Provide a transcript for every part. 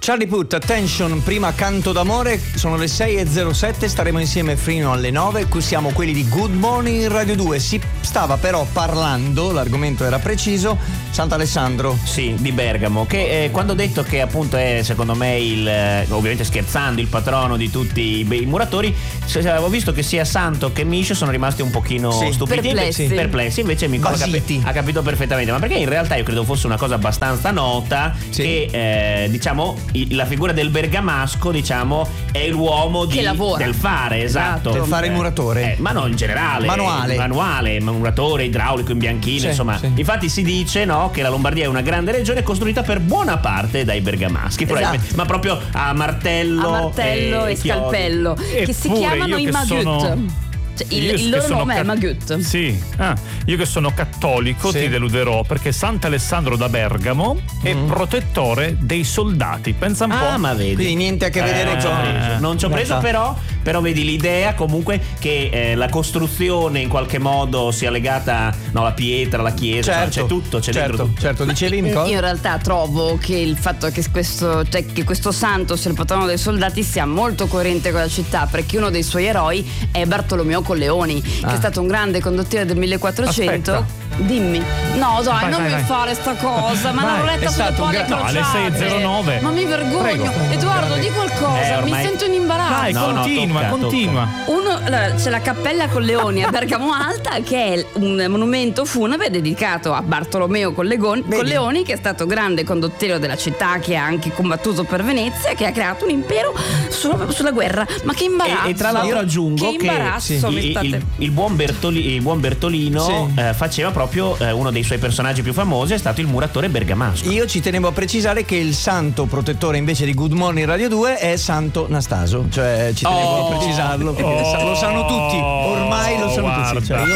Charlie Puth, Attention, prima Canto d'amore, sono le 6:07, staremo insieme fino alle 9, qui siamo quelli di Good Morning Radio 2. Si stava però parlando, l'argomento era preciso, Sant'Alessandro. Sì, di Bergamo, che quando ho detto che appunto è secondo me ovviamente scherzando, il patrono di tutti i muratori, avevo visto che sia Santo che Miscio sono rimasti un pochino stupiti, perplessi, invece Nicola ha capito perfettamente, ma perché in realtà io credo fosse una cosa abbastanza nota, che diciamo la figura del bergamasco, diciamo, è l'uomo del fare, esatto, del fare il muratore, ma no, in generale, manuale, muratore, idraulico, imbianchino, insomma. Infatti si dice, no, che la Lombardia è una grande regione costruita per buona parte dai bergamaschi, ma proprio a martello e scalpello, che si chiamano i Magut. Il loro nome è Magut. Sì, io che sono cattolico ti deluderò, perché Sant'Alessandro da Bergamo è protettore dei soldati. Pensa un po'. Ma vedi. Quindi niente a che vedere con. Non ci ho preso, però vedi l'idea comunque che la costruzione in qualche modo sia legata alla pietra, alla chiesa, c'è tutto, c'è dentro tutto. Certo, dicevi Nicole? Io in realtà trovo che il fatto che questo santo sia il patrono dei soldati sia molto coerente con la città, perché uno dei suoi eroi è Bartolomeo Colleoni, che è stato un grande condottiero del 1400. Aspetta. Dimmi. No, dai, non mi fare sta cosa. Ma non l'ho letta sulle pole crociate. Alle 6:09. Ma mi vergogno. Prego. Edoardo, di qualcosa. Mi sento in imbarazzo. Dai, continua. C'è la cappella Colleoni a Bergamo Alta, che è un monumento funebre dedicato a Bartolomeo Colleoni, che è stato grande condottiero della città, che ha anche combattuto per Venezia, che ha creato un impero sulla guerra. Ma che imbarazzo. E tra l'altro aggiungo che il buon Bertolino faceva proprio uno dei suoi personaggi più famosi, è stato il muratore bergamasco. Io ci tenevo a precisare che il santo protettore invece di Good Morning Radio 2 è Santo Nastaso, cioè ci tenevo a precisarlo, perché lo sanno tutti, ormai lo sanno tutti. Cioè io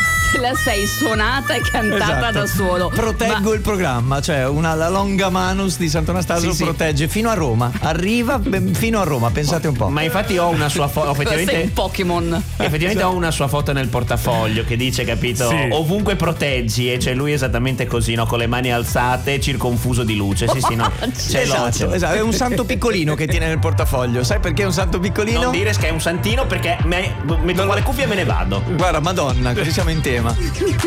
la sei suonata e cantata da solo. Proteggo il programma, cioè la longa manus di Santo Anastasio protegge fino a Roma, arriva fino a Roma, pensate un po'. Ma infatti ho una sua foto, effettivamente sei un Pokémon. Effettivamente ho una sua foto nel portafoglio che dice, capito, ovunque proteggi, e c'è lui esattamente così, no, con le mani alzate, circonfuso di luce. No. Esatto, è un santo piccolino che tiene nel portafoglio. Sai perché è un santo piccolino? Non dire che è un santino, perché metto le cuffie e me ne vado. Guarda, Madonna, così siamo in tema.